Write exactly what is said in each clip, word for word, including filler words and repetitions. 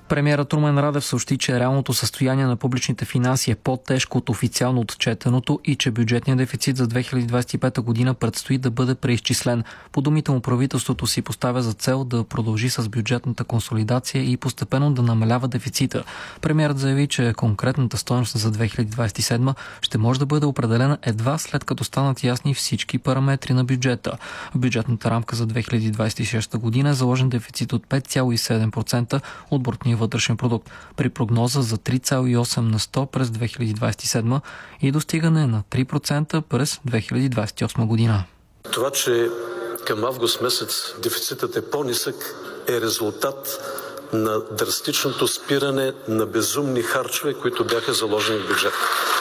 Премиерът Румен Радев съобщи, че реалното състояние на публичните финанси е по-тежко от официално отчетеното и че бюджетният дефицит за две хиляди двадесет и пета година предстои да бъде преизчислен. По думите му, правителството си поставя за цел да продължи с бюджетната консолидация и постепенно да намалява дефицита. Премиерът заяви, че конкретната стойност за две хиляди двадесет и седма ще може да бъде определена едва след като станат ясни всички параметри на бюджета. В бюджетната рамка за две хиляди двадесет и шеста година е заложен дефицит от пет цяло и седем процента от брутния вътрешен продукт, при прогноза за три цяло и осем на сто през две хиляди двадесет и седма и достигане на три процента през две хиляди двадесет и осма година. Това, че към август месец дефицитът е по-нисък, е резултат на драстичното спиране на безумни харчове, които бяха заложени в бюджета.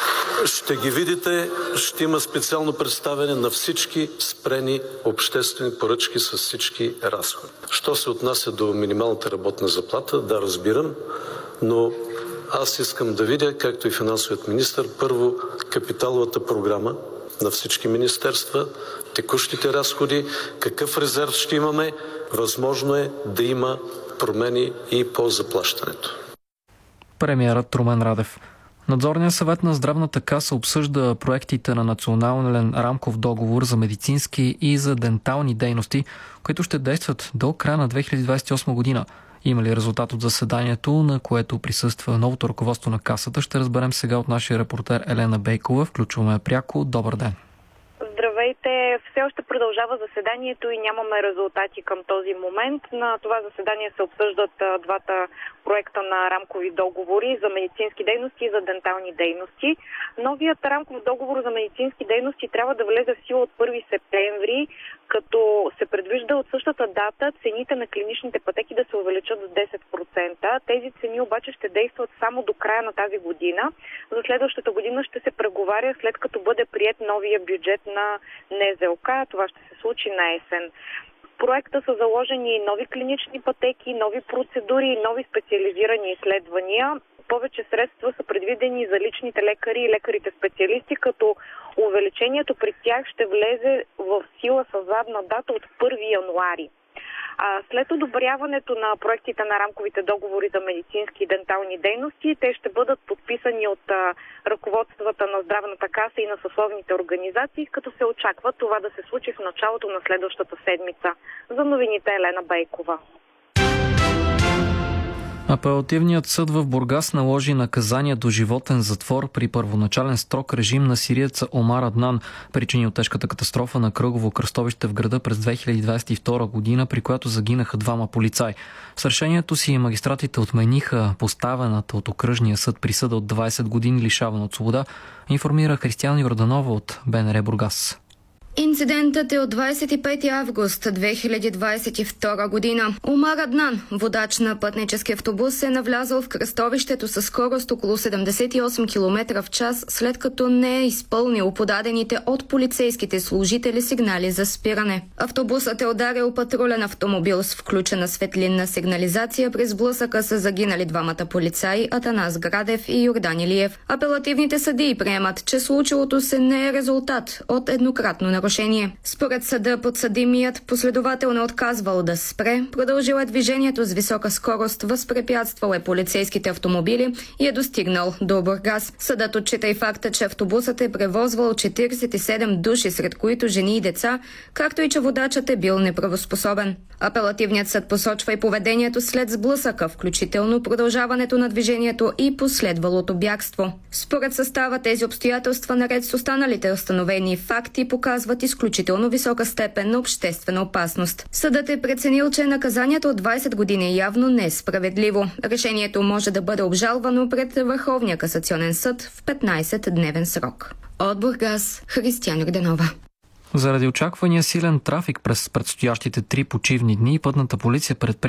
Ще ги видите, ще има специално представяне на всички спрени обществени поръчки с всички разходи. Що се отнася до минималната работна заплата, да, разбирам, но аз искам да видя, както и финансовият министър, първо капиталовата програма на всички министерства, текущите разходи, какъв резерв ще имаме, възможно е да има промени и по заплащането. Премиерът Румен Радев. Надзорният съвет на Здравната каса обсъжда проектите на национален рамков договор за медицински и за дентални дейности, които ще действат до края на две хиляди двадесет и осма година. Има ли резултат от заседанието, на което присъства новото ръководство на касата, ще разберем сега от нашия репортер Елена Бейкова. Включваме пряко. Добър ден! Здравейте! Все още продължава заседанието и нямаме резултати към този момент. На това заседание се обсъждат двата проекта на рамкови договори за медицински дейности и за дентални дейности. Новият рамков договор за медицински дейности трябва да влезе в сила от първи септември, като се предвижда от същата дата цените на клиничните пътеки да се увеличат с десет процента. Тези цени обаче ще действат само до края на тази година. За следващата година ще се преговаря, след като бъде приет новия бюджет на НЗОК. Това ще се случи на есен. В проекта са заложени нови клинични пътеки, нови процедури, нови специализирани изследвания. Повече средства са предвидени за личните лекари и лекарите специалисти, като увеличението при тях ще влезе в сила със задна дата от първи януари. А след одобряването на проектите на рамковите договори за медицински и дентални дейности, те ще бъдат подписани от а, ръководствата на Здравната каса и на съсловните организации, като се очаква това да се случи в началото на следващата седмица. За новините Елена Бейкова. Апелативният съд в Бургас наложи наказание до животен затвор при първоначален строг режим на сириеца Омар Аднан, причини от тежката катастрофа на кръгово кръстовище в града през две хиляди двадесет и втора година, при която загинаха двама полицаи. С решението си магистратите отмениха поставената от окръжния съд присъда от двадесет години лишаване от свобода, информира Християна Йорданова от БНР Бургас. Инцидентът е от двадесет и пети август две хиляди двадесет и втора година. Омар Аднан, водач на пътнически автобус, е навлязъл в кръстовището със скорост около седемдесет и осем километра в час, след като не е изпълнил подадените от полицейските служители сигнали за спиране. Автобусът е ударил патрулен автомобил с включена светлинна сигнализация. При сблъсъка са загинали двамата полицаи Атанас Градев и Йордан Илиев. Апелативните съдии приемат, че случилото се не е резултат от еднократно нарушение. Според съда, подсъдимият последователно отказвал да спре, продължил е движението с висока скорост, възпрепятствал е полицейските автомобили и е достигнал до Бургас. Съдът отчита и факта, че автобусът е превозвал четиридесет и седем души, сред които жени и деца, както и че водачът е бил неправоспособен. Апелативният съд посочва и поведението след сблъсъка, включително продължаването на движението и последвалото бягство. Според състава, тези обстоятелства, наред с останалите установени факти, показват изключително висока степен на обществена опасност. Съдът е преценил, че наказанието от двадесет години е явно несправедливо. Решението може да бъде обжалвано пред Върховния касационен съд в петнадесетдневен срок. От Бургас, Християна Йорданова. Заради очаквания силен трафик през предстоящите три почивни дни, пътната полиция предприема